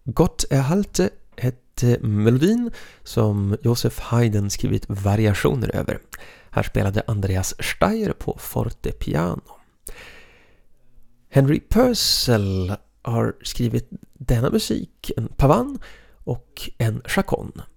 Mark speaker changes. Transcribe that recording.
Speaker 1: Gott Erhalte hette melodin som Joseph Haydn skrivit variationer över. Här spelade Andreas Steyr på fortepiano. Henry Purcell har skrivit denna musik, en pavan och en chaconne.